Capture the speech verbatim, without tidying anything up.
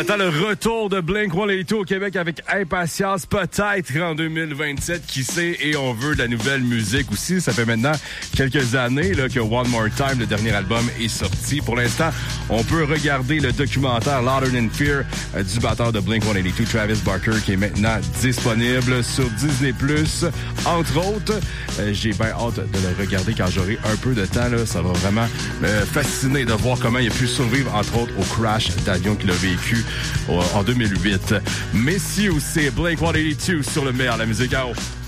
attend le retour de Blink cent quatre-vingt-deux au Québec avec impatience, peut-être en deux mille vingt-sept, qui sait, et on veut de la nouvelle musique aussi. Ça fait maintenant quelques années là, que One More Time, le dernier album, est sorti. Pour l'instant, on peut regarder le documentaire Louder Than Fear euh, du batteur de Blink cent quatre-vingt-deux, Travis Barker, qui est maintenant disponible sur Disney plus, entre autres. Euh, j'ai bien hâte de le regarder quand j'aurai un peu de temps. Là. Ça va vraiment me fasciner de voir comment il a pu survivre, entre autres, au crash d'avion qu'il a vécu en deux mille huit. Mais si aussi Blink cent quatre-vingt-deux sur le meilleur de la musique. Oh.